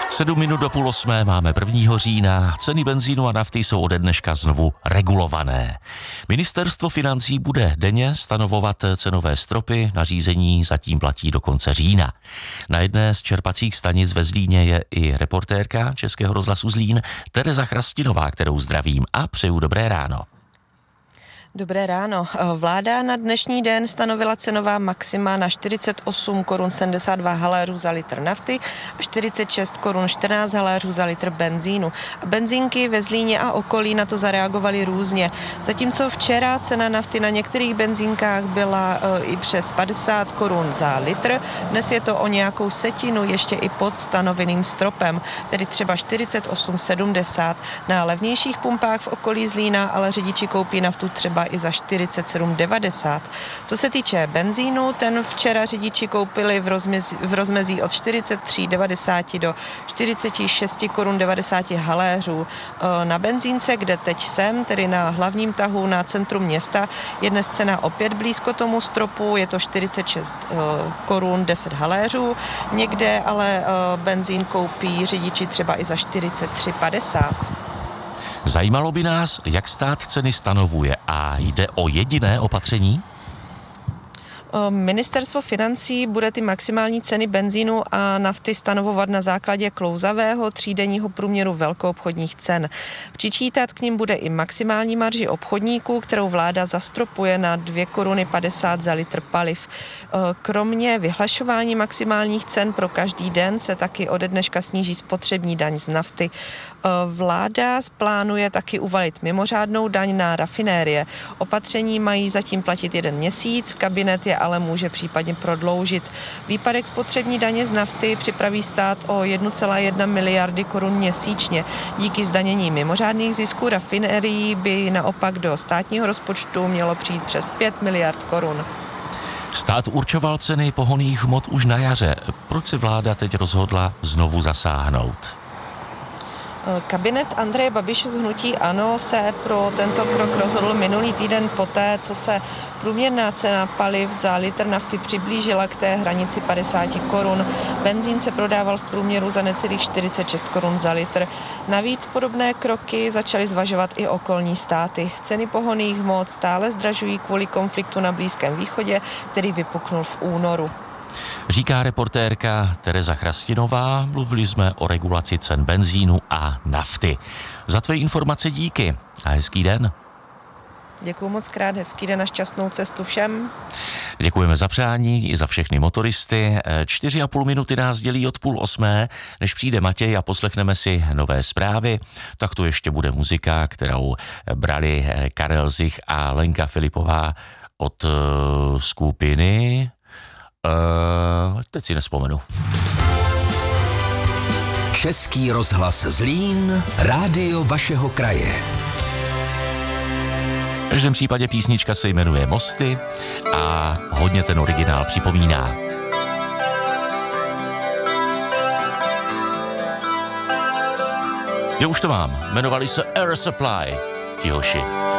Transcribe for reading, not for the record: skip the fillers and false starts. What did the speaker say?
7 minut do 7:30 máme 1. října. Ceny benzínu a nafty jsou ode dneška znovu regulované. Ministerstvo financí bude denně stanovovat cenové stropy, nařízení zatím platí do konce října. Na jedné z čerpacích stanic ve Zlíně je i reportérka Českého rozhlasu Zlín Tereza Chrastinová, kterou zdravím a přeju dobré ráno. Dobré ráno. Vláda na dnešní den stanovila cenová maxima na 48 korun 72 haléřů za litr nafty a 46 korun 14 haléřů za litr benzínu. A benzínky ve Zlíně a okolí na to zareagovaly různě. Zatímco včera cena nafty na některých benzínkách byla i přes 50 korun za litr, dnes je to o nějakou setinu ještě i pod stanoveným stropem, tedy třeba 48,70. Na levnějších pumpách v okolí Zlína ale řidiči koupí naftu třeba i za 47,90. Co se týče benzínu, ten včera řidiči koupili v rozmezí od 43,90 do 46 korun 90 haléřů. Na benzínce, kde teď jsem, tedy na hlavním tahu na centrum města, je dnes cena opět blízko tomu stropu, je to 46 korun 10 haléřů. Někde ale benzín koupí řidiči třeba i za 43,50. Zajímalo by nás, jak stát ceny stanovuje a jde o jediné opatření? Ministerstvo financí bude ty maximální ceny benzínu a nafty stanovovat na základě klouzavého třídenního průměru velkoobchodních cen. Přičítat k nim bude i maximální marži obchodníků, kterou vláda zastropuje na 2 koruny 50 za litr paliv. Kromě vyhlašování maximálních cen pro každý den se taky ode dneška sníží spotřební daň z nafty. Vláda plánuje taky uvalit mimořádnou daň na rafinérie. Opatření mají zatím platit 1 měsíc, kabinet je ale může případně prodloužit. Výpadek spotřební daně z nafty připraví stát o 1,1 miliardy korun měsíčně. Díky zdanění mimořádných zisků rafinérií by naopak do státního rozpočtu mělo přijít přes 5 miliard korun. Stát určoval ceny pohonných hmot už na jaře. Proč se vláda teď rozhodla znovu zasáhnout? Kabinet Andreje Babiše z hnutí ANO se pro tento krok rozhodl minulý týden poté, co se průměrná cena paliv za litr nafty přiblížila k té hranici 50 korun. Benzín se prodával v průměru za necelých 46 korun za litr. Navíc podobné kroky začaly zvažovat i okolní státy. Ceny pohonných hmot stále zdražují kvůli konfliktu na Blízkém východě, který vypuknul v únoru. Říká reportérka Tereza Chrastinová, mluvili jsme o regulaci cen benzínu a nafty. Za tvé informace díky a hezký den. Děkuju moc krát, hezký den a šťastnou cestu všem. Děkujeme za přání i za všechny motoristy. 4,5 minuty nás dělí od 7:30, než přijde Matěj a poslechneme si nové zprávy. Tak to ještě bude muzika, kterou brali Karel Zich a Lenka Filipová od skupiny... teď si nespomenu. Český rozhlas Zlín, rádio vašeho kraje. V každém případě písnička se jmenuje Mosty a hodně ten originál připomíná. Jo, už to mám. Jmenovali se Air Supply, ti hoši.